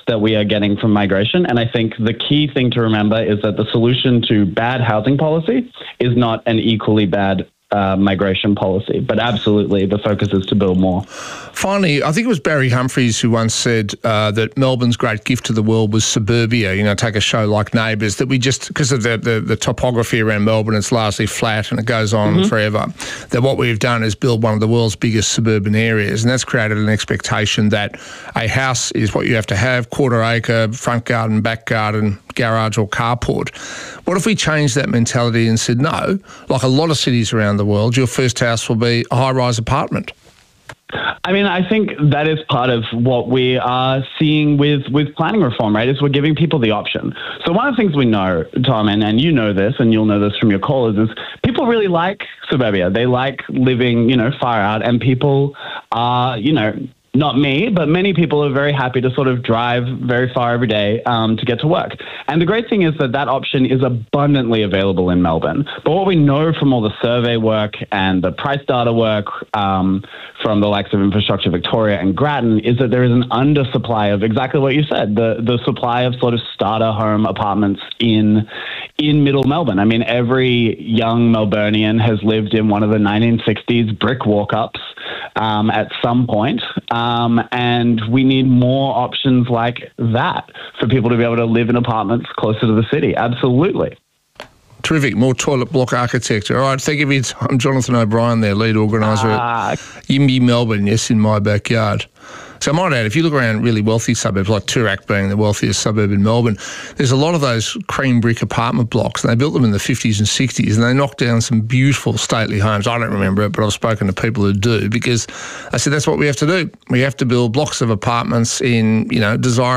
that we are getting from migration. And I think the key thing to remember is that the solution to bad housing policy is not an equally bad migration policy, but absolutely the focus is to build more. Finally, I think it was Barry Humphries who once said that Melbourne's great gift to the world was suburbia. You know, take a show like Neighbours, that we just, because of the topography around Melbourne, it's largely flat and it goes on forever, that what we've done is build one of the world's biggest suburban areas, and that's created an expectation that a house is what you have to have, quarter acre, front garden, back garden, garage or carport. What if we changed that mentality and said, no, like a lot of cities around the world, your first house will be a high-rise apartment? I mean, I think that is part of what we are seeing with planning reform, right, is we're giving people the option. So one of the things we know, Tom, and you know this, and you'll know this from your callers, is people really like suburbia. They like living, far out, and people are, not me, but many people are very happy to sort of drive very far every day to get to work. And the great thing is that option is abundantly available in Melbourne. But what we know from all the survey work and the price data work from the likes of Infrastructure Victoria and Grattan is that there is an undersupply of exactly what you said, the supply of sort of starter home apartments in middle Melbourne. I mean, every young Melburnian has lived in one of the 1960s brick walk-ups at some point. And we need more options like that for people to be able to live in apartments closer to the city. Absolutely. Terrific. More toilet block architecture. All right, thank you for your time. Jonathan O'Brien there, lead organiser at YIMBY Melbourne, yes, in my backyard. So I might add, if you look around really wealthy suburbs, like Toorak being the wealthiest suburb in Melbourne, there's a lot of those cream brick apartment blocks, and they built them in the 50s and 60s, and they knocked down some beautiful stately homes. I don't remember it, but I've spoken to people who do, because I said that's what we have to do. We have to build blocks of apartments in, desirable